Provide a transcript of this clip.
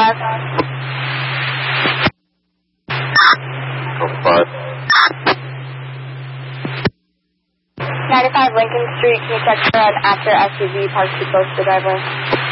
5. 5. 95 Lincoln Street, can you check for an actor SUV parked too close to the driveway?